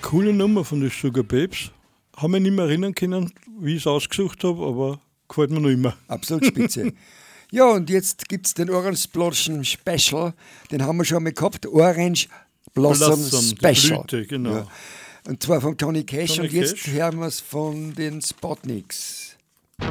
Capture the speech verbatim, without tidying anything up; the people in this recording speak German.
coole Nummer von den Sugar Babes. Haben mich nicht mehr erinnern können, wie ich es ausgesucht habe, aber gefällt mir noch immer. Absolut spitze. Ja, und jetzt gibt es den Orange Blossom Special. Den haben wir schon mal gehabt. Orange Blossom, Blossom Special. Blüte, genau. Ja. Und zwar von Tony Cash. Tony und jetzt Cash. hören wir es von den Spotniks.